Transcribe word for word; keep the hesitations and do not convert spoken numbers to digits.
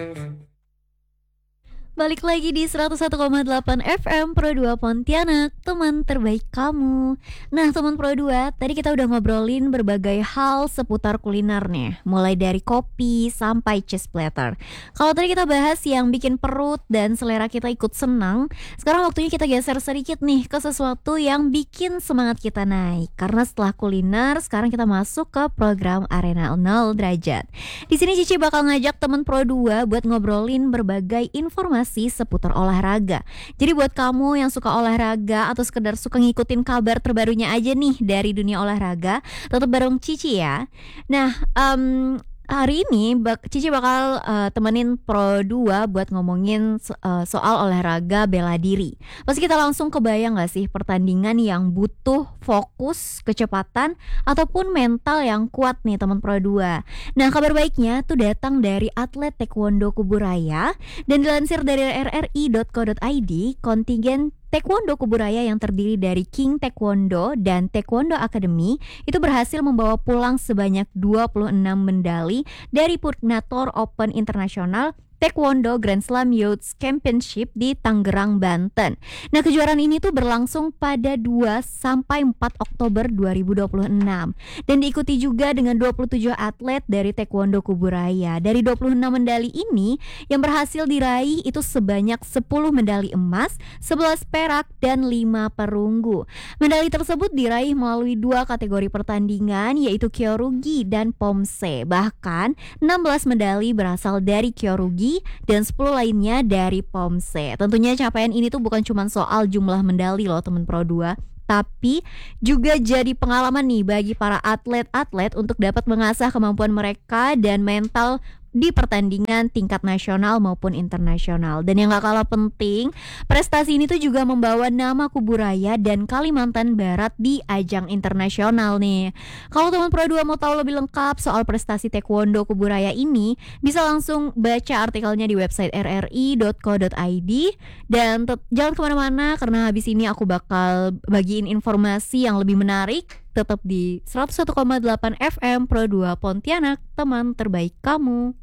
Balik lagi di seratus satu koma delapan F M Pro dua Pontianak, teman terbaik kamu. Nah teman Pro dua, tadi kita udah ngobrolin berbagai hal seputar kuliner nih, mulai dari kopi sampai cheese platter. Kalau tadi kita bahas yang bikin perut dan selera kita ikut senang, sekarang waktunya kita geser sedikit nih ke sesuatu yang bikin semangat kita naik. Karena setelah kuliner, sekarang kita masuk ke program Arena nol Derajat. Di sini Cici bakal ngajak teman Pro dua buat ngobrolin berbagai informasi seputar olahraga. Jadi buat kamu yang suka olahraga atau sekedar suka ngikutin kabar terbarunya aja nih dari dunia olahraga, tetap bareng Cici ya. Nah, um, hari ini bak- Cici bakal uh, temenin Pro dua buat ngomongin so- uh, soal olahraga bela diri. Pasti kita langsung kebayang gak sih pertandingan yang butuh fokus, kecepatan, ataupun mental yang kuat nih teman Pro dua. Nah kabar baiknya tuh datang dari atlet taekwondo Kuburaya. Dan dilansir dari r r i dot co dot i d, kontingen Taekwondo Kuburaya yang terdiri dari King Taekwondo dan Taekwondo Academy itu berhasil membawa pulang sebanyak dua puluh enam medali dari Purnator Open Internasional Taekwondo Grand Slam Youth Championship di Tangerang, Banten. Nah, kejuaraan ini tuh berlangsung pada dua sampai empat Oktober dua ribu dua puluh enam dan diikuti juga dengan dua puluh tujuh atlet dari Taekwondo Kuburaya. Dari dua puluh enam medali ini yang berhasil diraih itu sebanyak sepuluh medali emas, sebelas perak dan lima perunggu. Medali tersebut diraih melalui dua kategori pertandingan yaitu Kyorugi dan Pomse. Bahkan enam belas medali berasal dari Kyorugi dan sepuluh lainnya dari Pomse. Tentunya capaian ini tuh bukan cuma soal jumlah medali loh teman Pro dua, tapi juga jadi pengalaman nih bagi para atlet-atlet untuk dapat mengasah kemampuan mereka dan mental di pertandingan tingkat nasional maupun internasional. Dan yang gak kalah penting, prestasi ini tuh juga membawa nama Kuburaya dan Kalimantan Barat di ajang internasional nih. Kalau teman Pro dua mau tahu lebih lengkap soal prestasi Taekwondo Kuburaya ini, bisa langsung baca artikelnya di website r r i dot co dot i d. Dan tet- jangan kemana-mana karena habis ini aku bakal bagiin informasi yang lebih menarik. Tetap di seratus satu koma delapan F M Pro dua Pontianak, teman terbaik kamu.